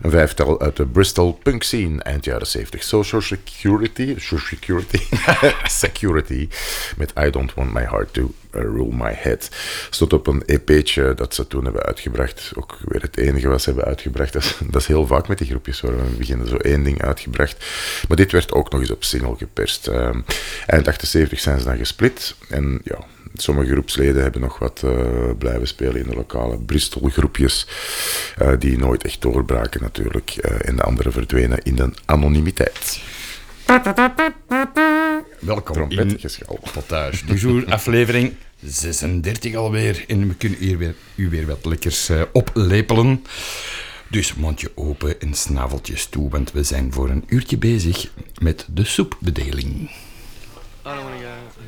Een vijftal uit de Bristol punk scene, eind jaren 70. Social Security, met I Don't Want My Heart To Rule My Head. Stond op een EP'tje dat ze toen hebben uitgebracht. Ook weer het enige wat ze hebben uitgebracht. Dat is heel vaak met die groepjes, hoor. We beginnen zo één ding uitgebracht. Maar dit werd ook nog eens op single geperst. Eind 78 zijn ze dan gesplit. En ja, sommige groepsleden hebben nog wat blijven spelen in de lokale Bristol-groepjes. Die nooit echt doorbraken natuurlijk. En de anderen verdwenen in de anonimiteit. Welkom in Potage du Jour, aflevering 36 alweer. En we kunnen u weer wat lekkers oplepelen. Dus mondje open en snaveltjes toe, want we zijn voor een uurtje bezig met de soepbedeling. I don't wanna go.